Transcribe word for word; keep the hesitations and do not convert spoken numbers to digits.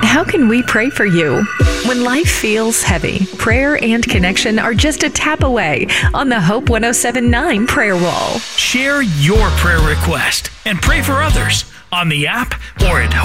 How can we pray for you? When life feels heavy, prayer and connection are just a tap away on the Hope one oh seven point nine prayer wall. Share your prayer request and pray for others on the app or at